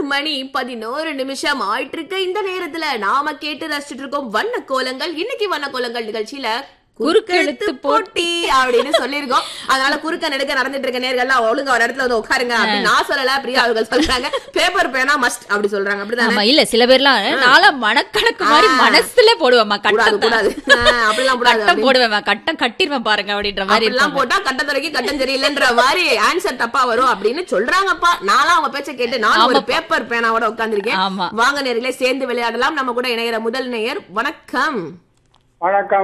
10:11 ஆயிட்டு இருக்கு. இந்த நேரத்துல நாம கேட்டு ரசிச்சுட்டு இருக்கோம் வண்ண கோலங்கள். இன்னைக்கு வண்ண கோலங்கள் நிகழ்ச்சியில குறுக்கெழுத்து போட்டி அப்படின்னு சொல்லிருக்கோம். அதனால குறுக்க நெடுக்க நடந்துட்டு இருக்க நேர்கள்லாம் ஒழுங்கா ஒரு இடத்துல வந்து உட்காருங்க அப்படின்னு நான் சொல்லல, பிரியா அவர்கள் சொல்றாங்க. பேப்பர் பேனா மஸ்ட் அப்படி சொல்றாங்க. அப்படிதான் இல்ல சில பேர்லாம் நாளா மனக்கணக்கு மாதிரி மனசுல போடுவேமா, கூடாது கூடாது அப்படிலாம் கூடாது, போடுவேன் கட்டம் கட்டிடுவேன் பாருங்க அப்படின்ற மாதிரி எல்லாம் போட்டா கட்டத்துறைக்கு கட்டம் சரியில்லைன்ற மாதிரி ஆன்சர் தப்பா வரும் அப்படின்னு சொல்றாங்கப்பா. நானும் அவங்க பேச்ச கேட்டு நான் ஒரு பேப்பர் பேனாவோட உட்கார்ந்திருக்கேன். வாங்க நேர்களே சேர்ந்து விளையாடலாம். நம்ம கூட இணையற முதல் நேயர். வணக்கம். வணக்கம்.